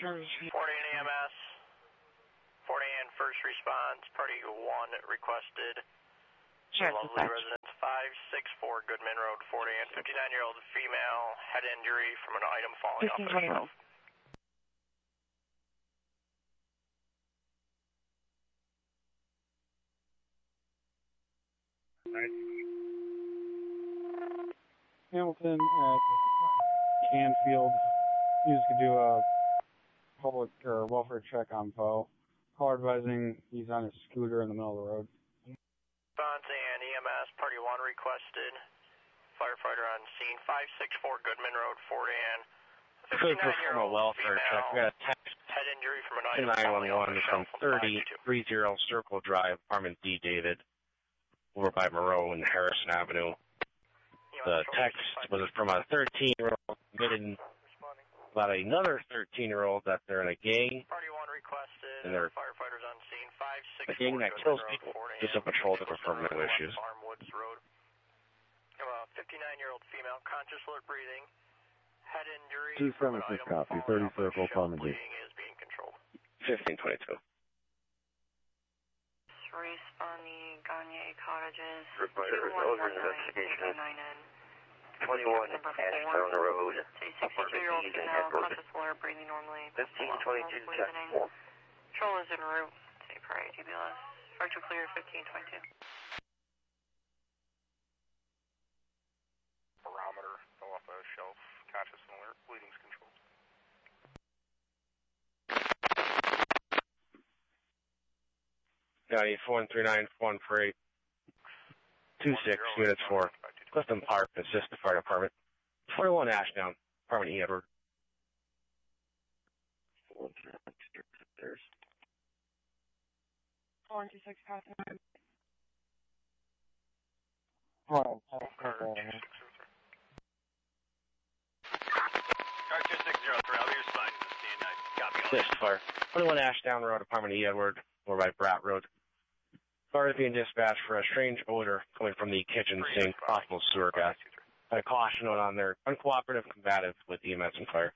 service. 40 EMS. 40 and first response. Party 1 requested. Sure, Lovely residence 564 Goodman Road, 40 and 59-year-old female, head injury from an item falling off the shelf. Hamilton at Canfield. You just could do a public or welfare check on Poe. Call advising he's on his scooter in the middle of the road. Response and EMS, party 1 requested. Firefighter on scene, 564 Goodman Road, 40 and 59-year-old welfare check. We got a text head injury from an to item falling off the 911 shelf. from 3030 Circle Drive, apartment D, David, over by Moreau and Harrison Avenue. The text was from a 13-year-old admitting about another 13-year-old that they're in a gang. Party 1 requested. And they're firefighters on scene, 564 a gang that kills people. Just a patrol to confirm no issues. Farmwoods Road. A 59-year-old female, conscious, alert, breathing. Head injury. 276 copy. 30 Circle, apartment D. Bleeding is being controlled. 1522. Responding, Gagne Cottages. Provider is over investigation. 21 Ashtown Road. 62-year-old female, conscious, alert, breathing normally. 1522 check. Control is en route. Say prior TBLS. Structure clear, 1522. Barometer fell off a shelf. Conscious and alert. Bleeding's controlled. County 439-148. 26 units 4. Clifton Park, assist the fire department. 41 Ashdown, apartment E, Edward. 426 Coffin. Well, Car 2603, I'll be responding to the scene. I copy all Assist fire. 21 Ashdown Road, apartment E, Edward, over by Bratt Road. Fire is being dispatched for a strange odor coming from the kitchen sink, possible sewer gas. Had a caution note on there. Uncooperative, combative with EMS and fire.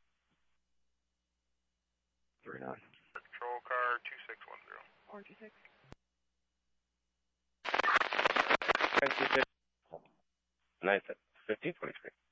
39. Patrol car 2610. 426. 926. 1523.